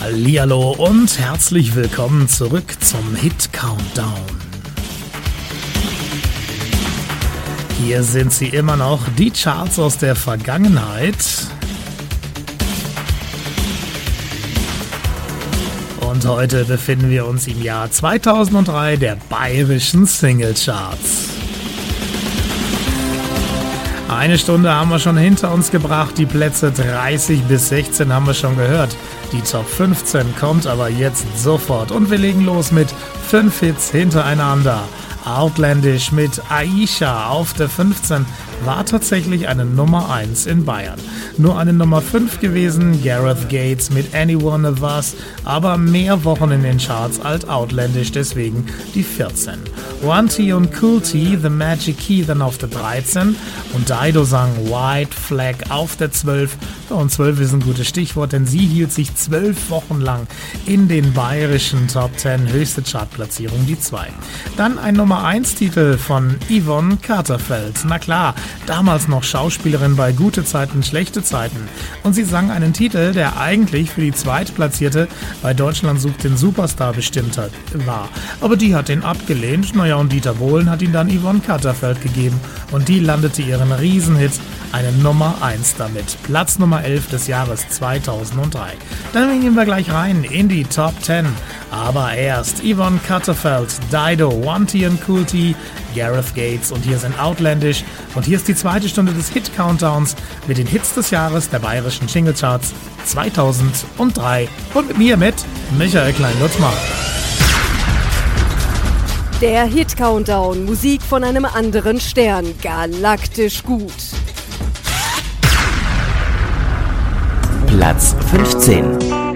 Hallihallo und herzlich willkommen zurück zum Hit Countdown. Hier sind sie immer noch, die Charts aus der Vergangenheit. Und heute befinden wir uns im Jahr 2003 der bayerischen Singlecharts. Eine Stunde haben wir schon hinter uns gebracht, die Plätze 30 bis 16 haben wir schon gehört. Die Top 15 kommt aber jetzt sofort und wir legen los mit 5 Hits hintereinander. Outlandish mit Aisha auf der 15 war tatsächlich eine Nummer 1 in Bayern. Nur eine Nummer 5 gewesen, Gareth Gates mit Any One of Us, aber mehr Wochen in den Charts als Outlandish, deswegen die 14. One T und Cool T, The Magic Key dann auf der 13 und Dido sang White Flag auf der 12. Und 12 ist ein gutes Stichwort, denn sie hielt sich 12 Wochen lang in den bayerischen Top 10, höchste Chartplatzierung die 2. Dann ein Nummer 1 Titel von Yvonne Katterfeld. Na klar, damals noch Schauspielerin bei Gute Zeiten, Schlechte Zeiten. Und sie sang einen Titel, der eigentlich für die Zweitplatzierte bei Deutschland sucht den Superstar bestimmt war. Aber die hat den abgelehnt. Naja, und Dieter Bohlen hat ihn dann Yvonne Katterfeld gegeben. Und die landete ihren Riesenhit, eine Nummer 1 damit. Platz Nummer 11 des Jahres 2003. Dann gehen wir gleich rein in die Top 10. Aber erst Yvonne Katterfeld, Dido, One T und Cool T, Gareth Gates und hier sind Outlandish. Und hier ist die zweite Stunde des Hit-Countdowns mit den Hits des Jahres der bayerischen Singlecharts 2003. Und mit mir, mit Michael Klein-Lutzmann. Der Hit-Countdown, Musik von einem anderen Stern, galaktisch gut. Platz 15.